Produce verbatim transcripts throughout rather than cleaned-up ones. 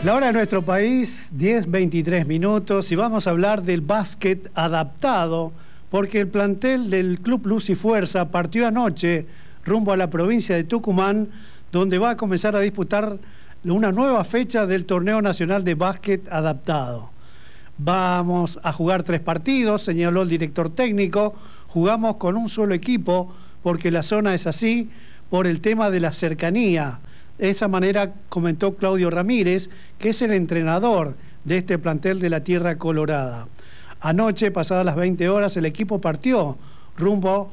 La hora de nuestro país, diez veintitrés minutos, y vamos a hablar del básquet adaptado, porque el plantel del Club Luz y Fuerza partió anoche rumbo a la provincia de Tucumán, donde va a comenzar a disputar una nueva fecha del Torneo Nacional de Básquet Adaptado. Vamos a jugar tres partidos, señaló el director técnico. Jugamos con un solo equipo, porque la zona es así, por el tema de la cercanía. De esa manera comentó Claudio Ramírez, que es el entrenador de este plantel de la Tierra Colorada. Anoche, pasadas las veinte horas, el equipo partió rumbo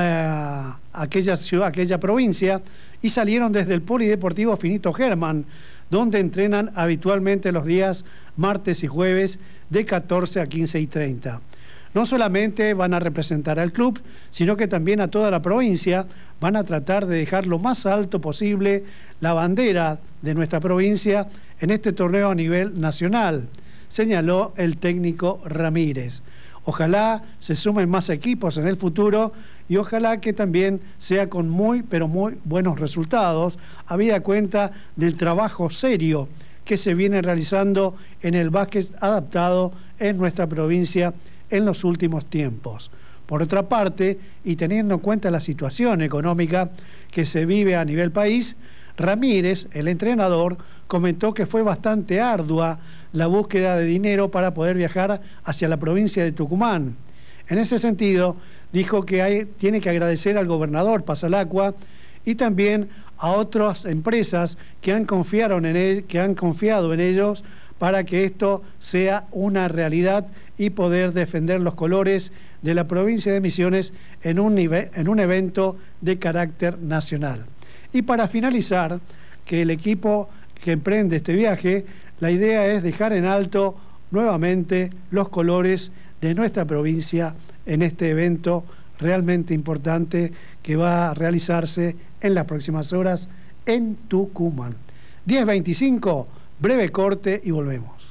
a aquella ciudad, aquella provincia, y salieron desde el Polideportivo Finito Germán, donde entrenan habitualmente los días martes y jueves de catorce a quince y treinta. No solamente van a representar al club, sino que también a toda la provincia. Van a tratar de dejar lo más alto posible la bandera de nuestra provincia en este torneo a nivel nacional, señaló el técnico Ramírez. Ojalá se sumen más equipos en el futuro y ojalá que también sea con muy, pero muy buenos resultados, habida cuenta del trabajo serio que se viene realizando en el básquet adaptado en nuestra provincia en los últimos tiempos. Por otra parte, y teniendo en cuenta la situación económica que se vive a nivel país, Ramírez, el entrenador, comentó que fue bastante ardua la búsqueda de dinero para poder viajar hacia la provincia de Tucumán. En ese sentido, dijo que hay, tiene que agradecer al gobernador Pasalacua y también a otras empresas que han, confiado en él, que han confiado en ellos para que esto sea una realidad y poder defender los colores de la provincia de Misiones en un, nivel, en un evento de carácter nacional. Y para finalizar, que el equipo que emprende este viaje, la idea es dejar en alto nuevamente los colores de nuestra provincia en este evento realmente importante que va a realizarse en las próximas horas en Tucumán. diez veinticinco, breve corte y volvemos.